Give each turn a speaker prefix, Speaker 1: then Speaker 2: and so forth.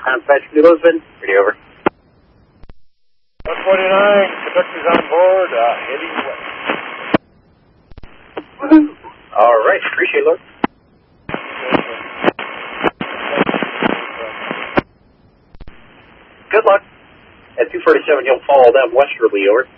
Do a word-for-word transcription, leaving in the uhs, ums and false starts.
Speaker 1: Dispatch New Lisbon, ready over.
Speaker 2: one forty-nine, conductor's on board, uh, heading west.
Speaker 1: Woohoo! All right, appreciate it, Lord. Good luck. At two forty-seven, you'll follow them westerly, over.